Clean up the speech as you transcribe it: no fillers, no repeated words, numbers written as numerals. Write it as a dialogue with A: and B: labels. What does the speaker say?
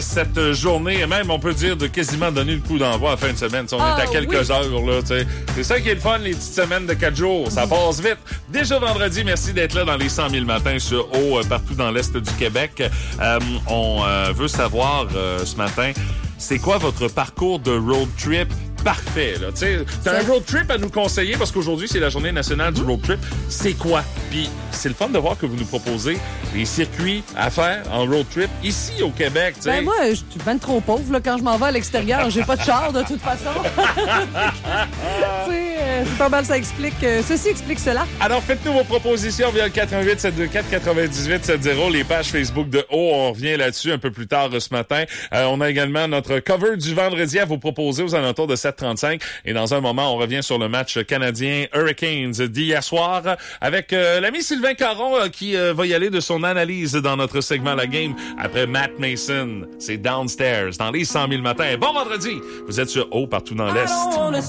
A: Cette journée, et même on peut dire de quasiment donner le coup d'envoi à la fin de semaine. On est à quelques heures, là, t'sais. C'est ça qui est le fun, les petites semaines de 4 jours. Ça passe vite. Déjà vendredi, merci d'être là dans les 100 000 matins sur O, partout dans l'Est du Québec. On veut savoir ce matin, c'est quoi votre parcours de road trip parfait, là? T'as un road trip à nous conseiller parce qu'aujourd'hui, c'est la journée nationale du road trip. C'est quoi? Puis c'est le fun de voir que vous nous proposez des circuits à faire en road trip ici au Québec, t'sais.
B: Ben moi, je suis ben trop pauvre là, quand je m'en vais à l'extérieur. J'ai pas de char de toute façon. C'est pas mal, ça explique. Ceci explique cela.
A: Alors, faites-nous vos propositions via le 88-724-9870, les pages Facebook de O. On revient là-dessus un peu plus tard ce matin. On a également notre cover du vendredi à vous proposer aux alentours de 7h35. Et dans un moment, on revient sur le match canadien Hurricanes d'hier soir avec l'ami Sylvain Caron qui va y aller de son analyse dans notre segment La Game après Matt Mason. C'est Downstairs dans les 100 000 matins. Bon vendredi! Vous êtes sur O partout dans l'Est.